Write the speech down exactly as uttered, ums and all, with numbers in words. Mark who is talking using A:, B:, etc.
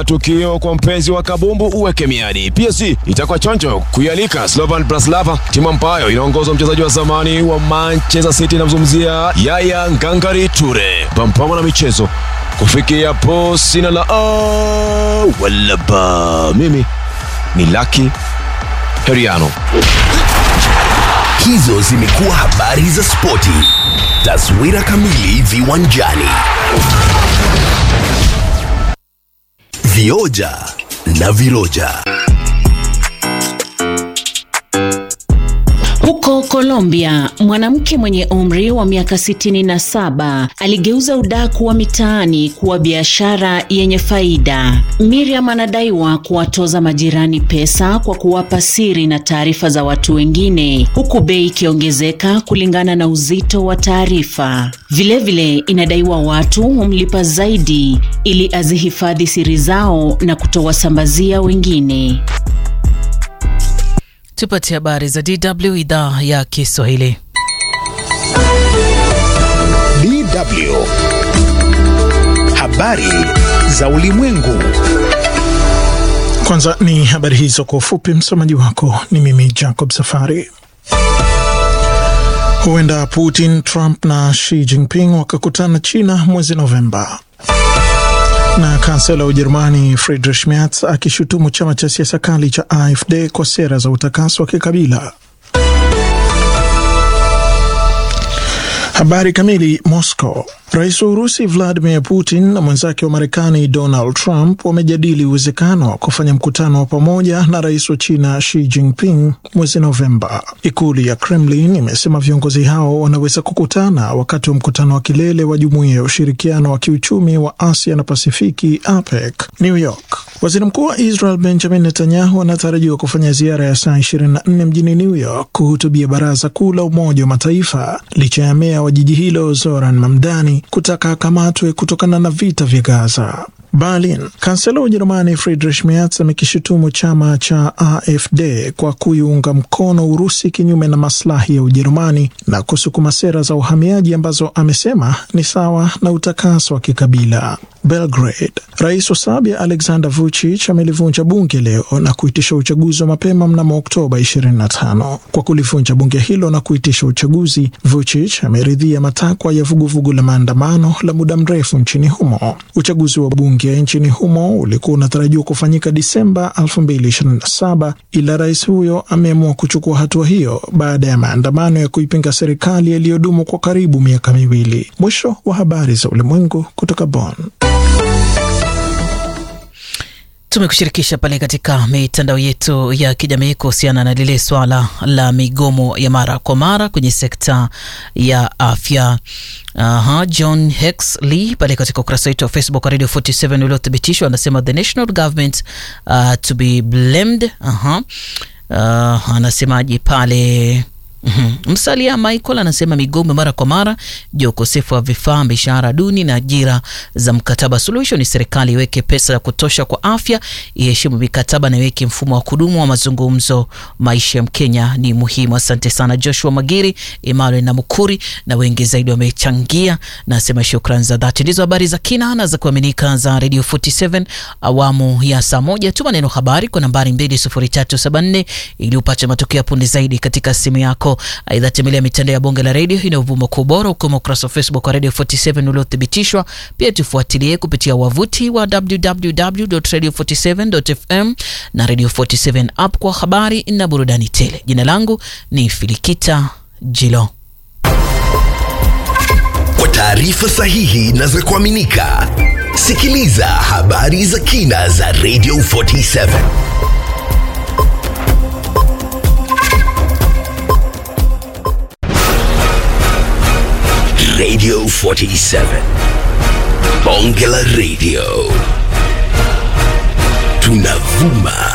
A: Tukio kwa mpenzi wa kabumbu uweke miadi. P S G itakuwa chonjo kuialika Slovan Bratislava, timu ambayo inaongozwa mchezaji wa zamani wa Manchester City na mzungumzia Yaya Ngangari Toure. Pampama na michezo kufikia hapo sina la oh, wala ba. Mimi ni Lucky Heriano.
B: Hizo zimekuwa habari za spoti. Taswira kamili viwanjani. Vioja na Viroja.
C: Huko Colombia, mwanamke mwenye umri wa miaka sitini na saba aligeuza udaku wa mitaani kuwa biashara yenye faida. Miriam anadaiwa kuwatoza majirani pesa kwa kuwapa siri na taarifa za watu wengine, huku bei ikiongezeka kulingana na uzito wa taarifa. Vilevile inadaiwa watu humlipa zaidi ili azihifadhi siri zao na kutowasambazia wengine.
D: Tupate habari za D W idhaa ya Kiswahili.
E: D W habari za ulimwengu. Kwanza ni habari hizo kwa ufupi. Msomaji wako ni mimi Jacob Safari. Huenda Putin, Trump na Xi Jinping wakakutana China mwezi Novemba. Na kansela wa Ujerumani Friedrich Merz akishutumu chama cha siasa kali cha A F D kwa sera za utakaso wa kikabila. Habari kamili. Moscow. Rais wa Urusi Vladimir Putin na mwenzake wa Marekani Donald Trump wamejadili uwezekano wa kufanya mkutano wa pamoja na rais wa China Xi Jinping mwezi Novemba. Ikulu ya Kremlin imesema viongozi hao wanaweza kukutana wakati wa mkutano wa kilele wa Jumuiya ya Ushirikiano wa Kiuchumi wa Asia na Pasifiki A P E C New York. Waziri Mkuu wa Israel Benjamin Netanyahu anatarajiwa kufanya ziara ya saa ishirini na nne mjini New York kuhutubia Baraza Kuu la Umoja wa Mataifa licha ya meya wa jiji hilo Zoran Mamdani kutaka akamatwe kutokana na vita vya Gaza. Berlin. Kansela wa Ujerumani Friedrich Merz amekishutumu chama cha A F D kwa kuiunga mkono Urusi kinyume na maslahi ya Ujerumani na kusukuma sera za uhamiaji ambazo amesema ni sawa na utakaso wa kikabila. Belgrade. Rais wa Serbia Aleksandar Vučić amelivunja bunge leo na kuitisha uchaguzi wa mapema mnamo Oktoba ishirini na tano. Kwa kulivunja bunge hilo na kuitisha uchaguzi, Vučić ameridhia matakwa ya vuguvugu la maandamano la muda mrefu nchini humo. Uchaguzi wa bunge nchini humo ulikuwa unatarajiwa kufanyika Disemba elfu mbili ishirini na saba, ila rais huyo ameamua kuchukua hatua hiyo baada ya maandamano ya kuipinga serikali yaliyodumu kwa karibu miaka miwili. Mwisho wa habari za ulimwengu kutoka Bonn.
D: Tumekushirikisha pale katika mitandao yetu ya kijamii kuhusiana na lile swala la migomo ya mara kwa mara kwenye sekta ya afya. Aha, John Hex Lee pale katika ukurasa wetu wa Facebook Radio forty-seven uliothibitishwa anasema the national government uh, to be blamed. Aha. Uh, anasemaje pale? Mm-hmm. Msalia Michael anasema migomo mara kwa mara juu ukosefu wa vifaa, mishahara duni na ajira za mkataba. Solution ni serikali iweke pesa ya kutosha kwa afya, iheshimu mikataba na iweke mfumo wa kudumu wa mazungumzo. Maisha ya Mkenya ni muhimu. Asante sana Joshua Magiri, Emmanuel na Mukuri na wengi zaidi wamechangia, na nasema shukrani za dhati. Ndizo habari za kina na za kuaminika za Radio forty-seven awamu ya saa moja. Tuma neno habari kwa nambari mbili sufuri tatu saba nne ili upate matokeo punde zaidi katika simu yako. Aidha tembelea mitandao ya Bonge la Radio inayovuma kwa ubora ukiwemo ukurasa wa Facebook wa Radio forty-seven uliothibitishwa. Pia tufuatilie kupitia wavuti wa w w w dot radio forty seven dot f m na Radio forty-seven app kwa habari na burudani tele. Jina langu ni Filikita Jilo.
B: Kwa taarifa sahihi na za kuaminika, sikiliza habari za kina za Radio forty-seven. Radio forty-seven. Bonge la Radio. Tunavuma.